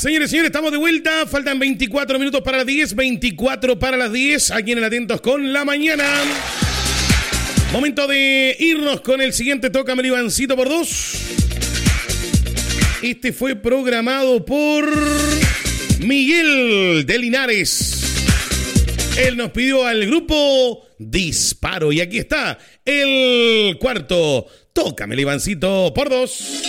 señores y señores, estamos de vuelta. Faltan 24 minutos para las 10, 24 para las 10. Aquí en el Atentos con la Mañana. Momento de irnos con el siguiente Tócame el Ivancito por 2. Este fue programado por Miguel de Linares. Él nos pidió al grupo Disparo. Y aquí está el cuarto Tócame el Ivancito por 2.